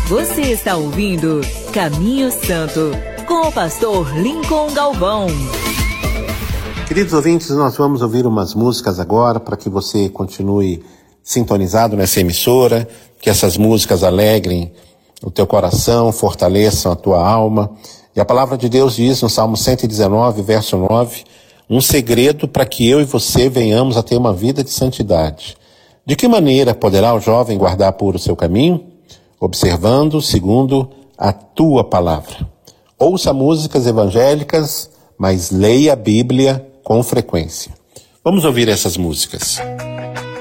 Você está ouvindo Caminho Santo, com o pastor Lincoln Galvão. Queridos ouvintes, nós vamos ouvir umas músicas agora para que você continue sintonizado nessa emissora, que essas músicas alegrem o teu coração, fortaleçam a tua alma. E a palavra de Deus diz no Salmo 119, verso 9, um segredo para que eu e você venhamos a ter uma vida de santidade. De que maneira poderá o jovem guardar puro o seu caminho? Observando segundo a tua palavra. Ouça músicas evangélicas, mas leia a Bíblia com frequência. Vamos ouvir essas músicas.